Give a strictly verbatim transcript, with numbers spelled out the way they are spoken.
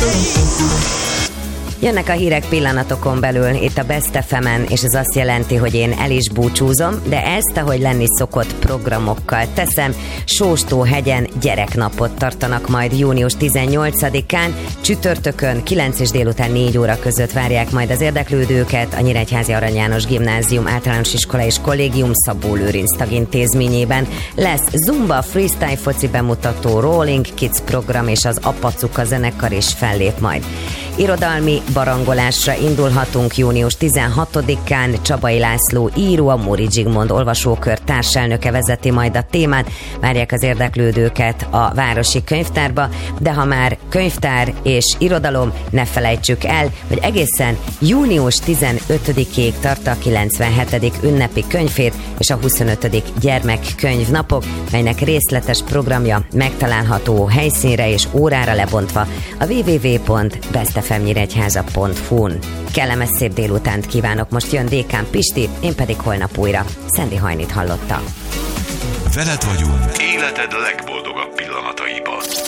Jönnek a hírek pillanatokon belül itt a Best ef emen, és ez azt jelenti, hogy én el is búcsúzom, de ezt, ahogy lenni szokott, programokkal teszem. Sóstóhegyen gyereknapot tartanak majd június tizennyolcadikán, csütörtökön kilenc és délután négy óra között várják majd az érdeklődőket a Nyíregyházi Arany János Gimnázium általános iskola és kollégium Szabó Lőrinc tagintézményében. Lesz zumba, freestyle foci bemutató, Rolling Kids program, és az Apacuka zenekar is fellép majd. Irodalmi barangolásra indulhatunk június tizenhatodikán. Csabai László író, a Móri Zsigmond olvasókör társelnöke vezeti majd a témát. Várják az érdeklődőket a Városi Könyvtárba, de ha már könyvtár és irodalom, ne felejtsük el, hogy egészen június tizenötödikéig tart a kilencvenhetedik ünnepi könyvhét és a huszonötödik gyermekkönyvnapok, melynek részletes programja megtalálható helyszínre és órára lebontva a double-u double-u double-u pont best f m nyíregyháza pont h u-n. Kellemes szép délutánt kívánok, most jön Dékán Pisti, én pedig holnap újra. Szendi Hajnit hallotta. Veled vagyunk életed legboldogabb pillanataiban.